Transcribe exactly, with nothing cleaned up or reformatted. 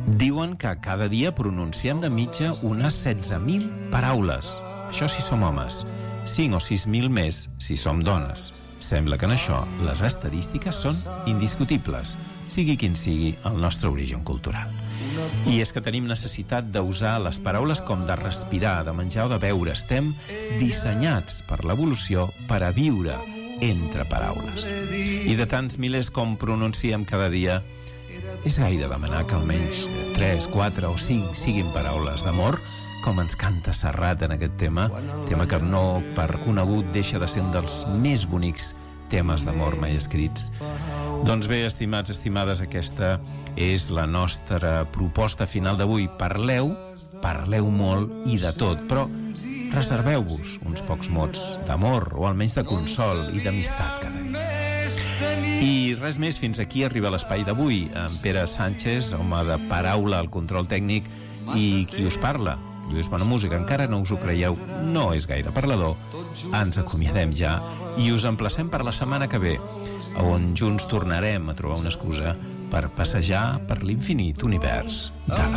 Diuen que cada dia pronunciem de mitja unes setze mil paraules. Això si som homes. cinc o sis mil més si som dones. Sembla que en això les estadístiques són indiscutibles, sigui quin sigui el nostre origen cultural. I és que tenim necessitat d'usar les paraules com de respirar, de menjar o de beure. Estem dissenyats per l'evolució per a viure entre paraules. I de tants milers com pronunciem cada dia, és gaire demanar que almenys tres, quatre o cinc siguin paraules d'amor, com ens canta Serrat en aquest tema, tema que no per conegut deixa de ser un dels més bonics temes d'amor mai escrits. Doncs bé, estimats, estimades, aquesta és la nostra proposta final d'avui. Parleu, parleu molt i de tot, però reserveu-vos uns pocs mots d'amor o almenys de consol i d'amistat cada dia. I res més, fins aquí arriba l'espai d'avui. En Pere Sánchez, home de paraula al control tècnic, i qui us parla, Lluís Bonamúsica, encara no us ho creieu, no és gaire parlador. Ens acomiadem ja i us emplacem per la setmana que ve, on junts tornarem a trobar una excusa per passejar per l'infinit univers de la